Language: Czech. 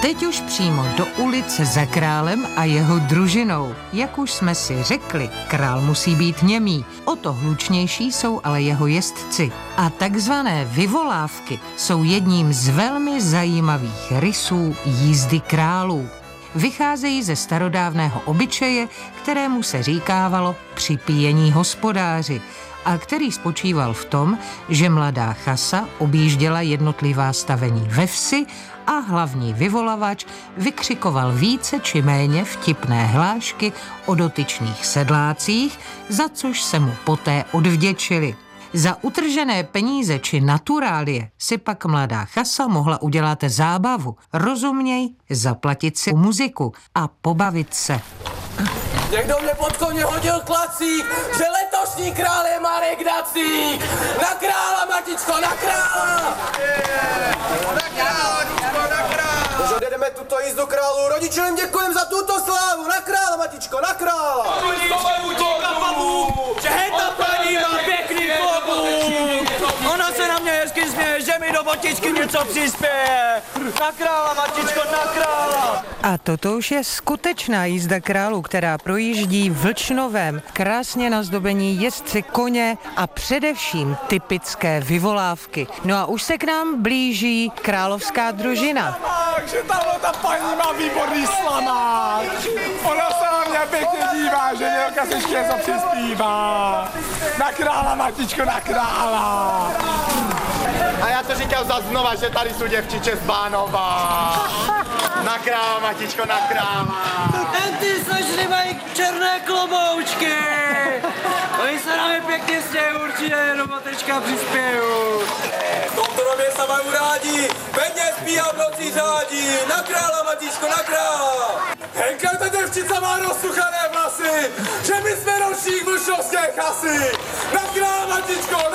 teď už přímo do ulice za králem a jeho družinou. Jak už jsme si řekli, král musí být němý, o to hlučnější jsou ale jeho jezdci. A takzvané vyvolávky jsou jedním z velmi zajímavých rysů jízdy králů. Vycházejí ze starodávného obyčeje, kterému se říkávalo připíjení hospodáři a který spočíval v tom, že mladá chasa objížděla jednotlivá stavení ve vsi a hlavní vyvolavač vykřikoval více či méně vtipné hlášky o dotyčných sedlácích, za což se mu poté odvděčili. Za utržené peníze či naturálie si pak mladá chasa mohla udělat zábavu, rozuměj, zaplatit si muziku a pobavit se. Někdo mě pod koně hodil klacík, že letošní král je Marek Dacík! Na krála, Matičko, na krála! Na krála, Duško, na krála! Když odjedeme tuto jízdu králu, rodičům jim děkujem za tuto slávu! Na krála, Matičko, na krála! Že hejta paní má pěkný klobouk! Ona se na mě hezky směje, že mi do botičky něco přispěje! Na krála, Matičko, na krála! A toto už je skutečná jízda králů, která projíždí Vlčnovem. Krásně nazdobení jezdci koně a především typické vyvolávky. No a už se k nám blíží královská družina. Že tahle ta paní má výborný slamák! Ona se na mě pěkně dívá, že Mělka se ještě něco přispívá! Na krála, Matičko, na krála! A já to říkám zas znova, že tady jsou děvčiče z Bánova! Na krála, Matičko, na krála! Ten ty slečny mají černé kloboučky! Oni se na mě pěkně stějí, určitě do Matečka přispěju. V tomto domě se mají rádi, peněz píjá v noci řádí. Na krála, Matičko, na krála! Henka, ta děvčica má rozsuchané vlasy, že my jsme ročník vlčnovské chasy. Na krála, Matičko,